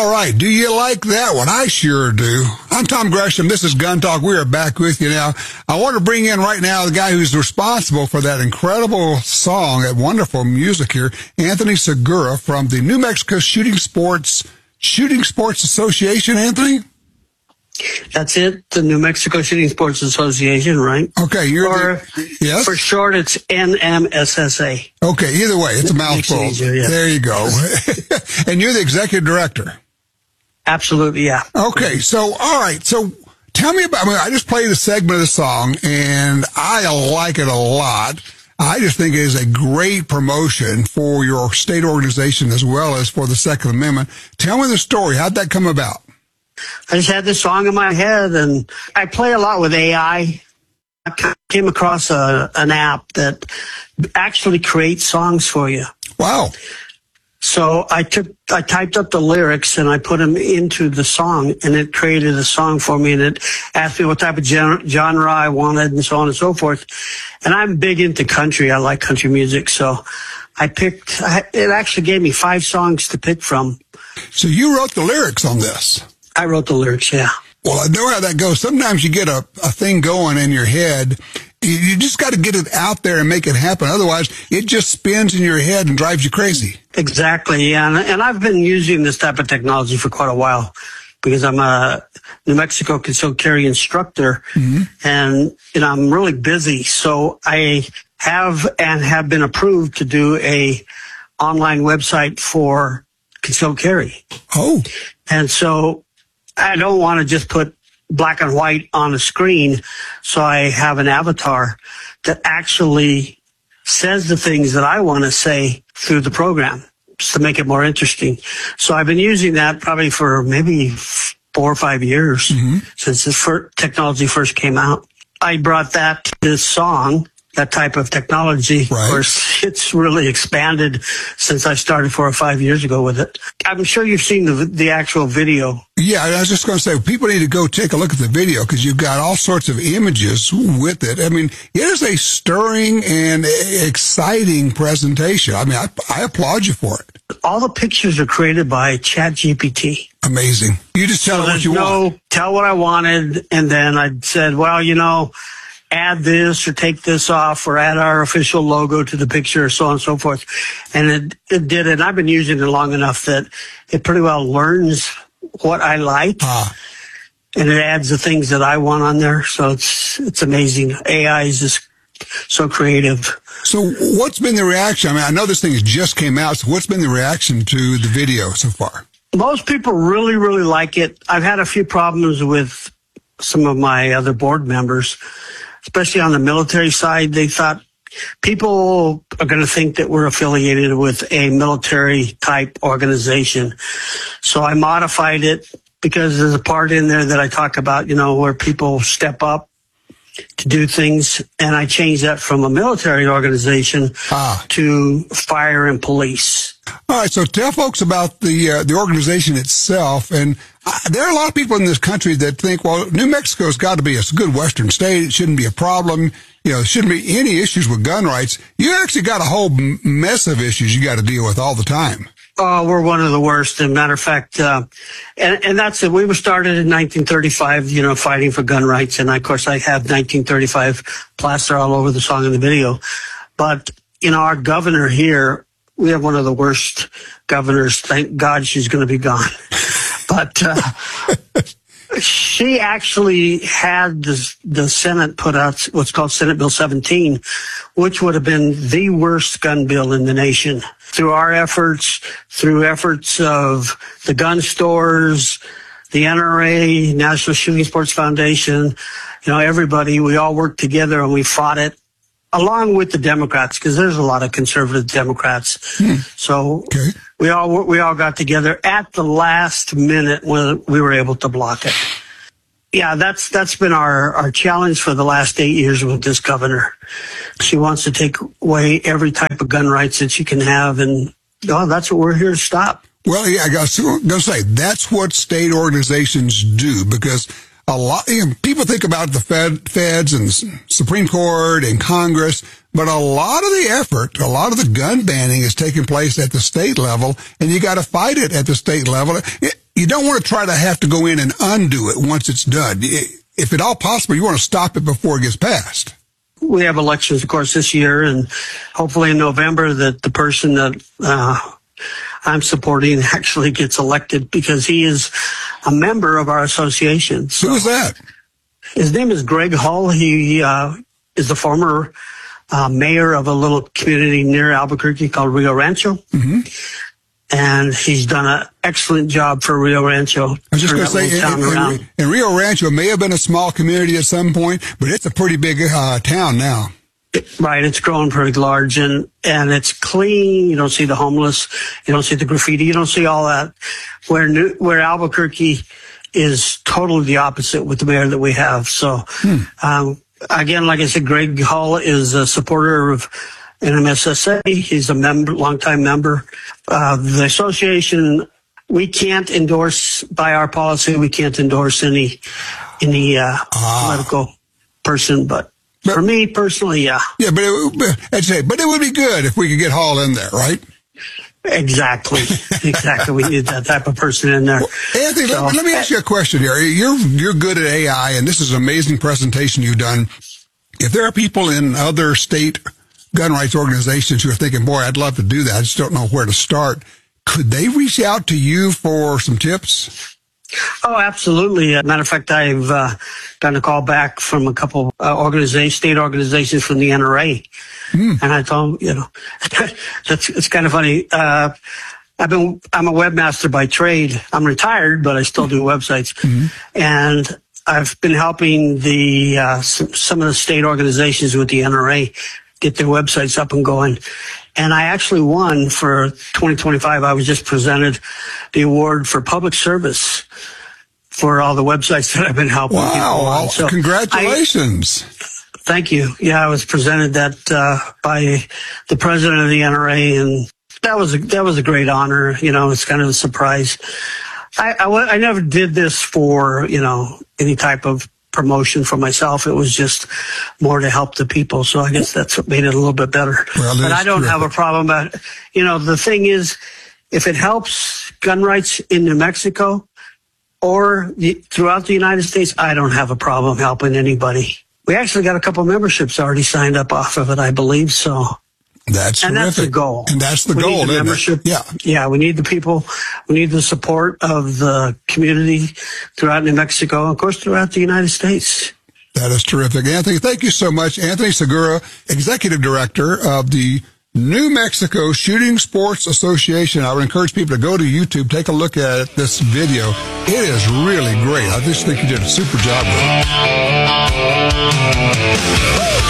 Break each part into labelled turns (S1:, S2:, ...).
S1: All right. Do you like that one? I sure do. I'm Tom Gresham. This is Gun Talk. We are back with you now. I want to bring in right now the guy who's responsible for that incredible song, that wonderful music here, Anthony Segura from the New Mexico Shooting Sports Association. Anthony?
S2: That's it, the New Mexico Shooting Sports Association, right?
S1: Okay, yes?
S2: For short, it's NMSSA.
S1: Okay, either way, it's a mouthful.
S2: Easier, yeah.
S1: There you go. And you're the executive director.
S2: Absolutely, yeah.
S1: Okay, so, all right, so tell me about, I just played a segment of the song, and I like it a lot. I just think it is a great promotion for your state organization as well as for the Second Amendment. Tell me the story. How'd that come about?
S2: I just had this song in my head, and I play a lot with AI. I came across an app that actually creates songs for you.
S1: Wow.
S2: So I typed up the lyrics and I put them into the song, and it created a song for me, and it asked me what type of genre I wanted and so on and so forth. And I'm big into country. I like country music. So it actually gave me 5 songs to pick from.
S1: So you wrote the lyrics on this?
S2: I wrote the lyrics, yeah.
S1: Well, I know how that goes. Sometimes you get a thing going in your head. You just got to get it out there and make it happen. Otherwise, it just spins in your head and drives you crazy.
S2: Exactly, yeah. And I've been using this type of technology for quite a while because I'm a New Mexico concealed carry instructor, and I'm really busy. So I have been approved to do a online website for concealed carry.
S1: Oh.
S2: And so I don't want to just put black and white on a screen. So I have an avatar that actually says the things that I want to say through the program just to make it more interesting. So I've been using that probably for maybe 4 or 5 years since this technology first came out. I brought that to this song, that type of technology.
S1: Right.
S2: Of course, it's really expanded since I started 4 or 5 years ago with it. I'm sure you've seen the actual video. Yeah,
S1: I was just going to say, people need to go take a look at the video because you've got all sorts of images with it. I mean, it is a stirring and exciting presentation. I mean, I applaud you for it.
S2: All the pictures are created by ChatGPT.
S1: Amazing. You just tell it what you want.
S2: Tell what I wanted, and then I said, well, add this or take this off or add our official logo to the picture, so on and so forth. And it did it. And I've been using it long enough that it pretty well learns what I like. And it adds the things that I want on there. So it's amazing. AI is just so creative.
S1: So what's been the reaction? I mean, I know this thing just came out. So what's been the reaction to the video so far? Most
S2: people really, really like it. I've had a few problems with some of my other board members, especially on the military side. They thought people are going to think that we're affiliated with a military type organization. So I modified it because there's a part in there that I talk about, where people step up to do things. And I changed that from a military organization to fire and police.
S1: All right. So tell folks about the organization itself. And there are a lot of people in this country that think, well, New Mexico's got to be a good Western state. It shouldn't be a problem. There shouldn't be any issues with gun rights. You actually got a whole mess of issues you got to deal with all the time.
S2: Oh, we're one of the worst. As a matter of fact, and that's it. We were started in 1935, fighting for gun rights. And of course, I have 1935 plaster all over the song and the video. But, our governor here, we have one of the worst governors. Thank God she's going to be gone. But she actually had the Senate put out what's called Senate Bill 17, which would have been the worst gun bill in the nation. Through our efforts, through efforts of the gun stores, the NRA, National Shooting Sports Foundation, everybody, we all worked together and we fought it along with the Democrats, because there's a lot of conservative Democrats. So we all got together at the last minute when we were able to block it. Yeah, that's been our challenge for the last 8 years with this governor. She wants to take away every type of gun rights that you can have, and that's what we're here to stop.
S1: Well, yeah, I was going to say, that's what state organizations do, because a lot, people think about the feds and Supreme Court and Congress, but a lot of the effort, a lot of the gun banning is taking place at the state level, and you got to fight it at the state level. you don't want to try to have to go in and undo it once it's done. If at all possible, you want to stop it before it gets passed.
S2: We have elections, of course, this year, and hopefully in November that the person that I'm supporting actually gets elected, because he is a member of our association. So,
S1: who is that?
S2: His name is Greg Hull. He is the former mayor of a little community near Albuquerque called Rio Rancho. Mm-hmm. And he's done an excellent job for Rio Rancho.
S1: I was just going to say, and Rio Rancho may have been a small community at some point, but it's a pretty big town now.
S2: Right, it's grown pretty large, and it's clean. You don't see the homeless, you don't see the graffiti, you don't see all that. Where Albuquerque is totally the opposite with the mayor that we have. So, again, like I said, Greg Hull is a supporter of NMSSA. He's a longtime member of the association. We can't endorse, by our policy, we can't endorse any political person, but for me personally, yeah.
S1: Yeah, but it would be good if we could get Hall in there, right?
S2: Exactly. We need that type of person in there.
S1: Well, Anthony, let me ask you a question here. You're good at AI, and this is an amazing presentation you've done. If there are people in other state gun rights organizations who are thinking, boy, I'd love to do that, I just don't know where to start, could they reach out to you for some tips?
S2: Oh, absolutely. Matter of fact, I've gotten a call back from a couple state organizations from the NRA. And I told them, it's kind of funny. I'm a webmaster by trade. I'm retired, but I still do websites. Mm-hmm. And I've been helping some of the state organizations with the NRA get their websites up and going. And I actually won for 2025. I was just presented the award for public service for all the websites that I've been helping.
S1: Wow. So congratulations.
S2: Thank you. Yeah, I was presented that by the president of the NRA, and that was a great honor. It's kind of a surprise. I never did this for, any type of promotion for myself. It was just more to help the people. So I guess that's what made it a little bit better. Well, but I don't have a problem about it. The thing is, if it helps gun rights in New Mexico or throughout the United States, I don't have a problem helping anybody. We actually got a couple memberships already signed up off of it, I believe. So
S1: that's terrific.
S2: That's the goal.
S1: And that's the goal, isn't
S2: membership.
S1: It?
S2: Yeah. We need the people. We need the support of the community throughout New Mexico, and of course, throughout the United States.
S1: That is terrific. Anthony, thank you so much. Anthony Segura, Executive Director of the New Mexico Shooting Sports Association. I would encourage people to go to YouTube, take a look at this video. It is really great. I just think you did a super job with it.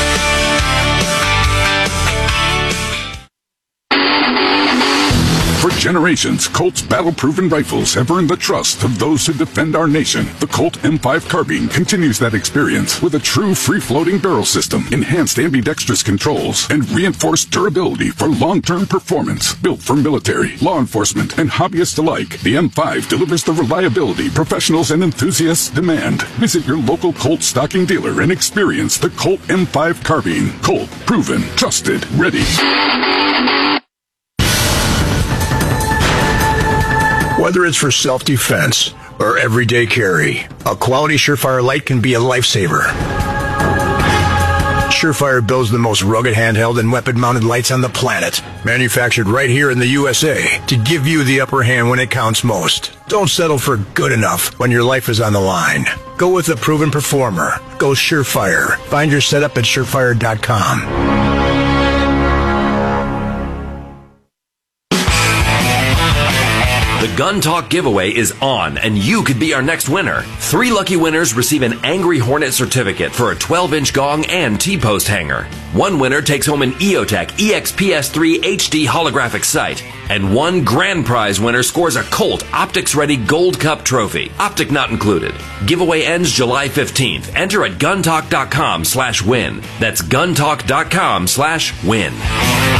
S3: For generations, Colt's battle-proven rifles have earned the trust of those who defend our nation. The Colt M5 carbine continues that experience with a true free-floating barrel system, enhanced ambidextrous controls, and reinforced durability for long-term performance. Built for military, law enforcement, and hobbyists alike, the M5 delivers the reliability professionals and enthusiasts demand. Visit your local Colt stocking dealer and experience the Colt M5 carbine. Colt, proven, trusted, ready.
S4: Whether it's for self-defense or everyday carry, a quality Surefire light can be a lifesaver. Surefire builds the most rugged handheld and weapon-mounted lights on the planet, manufactured right here in the USA to give you the upper hand when it counts most. Don't settle for good enough when your life is on the line. Go with a proven performer. Go Surefire. Find your setup at surefire.com.
S5: The Gun Talk giveaway is on, and you could be our next winner. 3 lucky winners receive an Angry Hornet certificate for a 12-inch gong and T-post hanger. 1 winner takes home an EOTech EXPS3 HD holographic sight. And 1 grand prize winner scores a Colt Optics-ready Gold Cup trophy. Optic not included. Giveaway ends July 15th. Enter at guntalk.com/win. That's guntalk.com/win.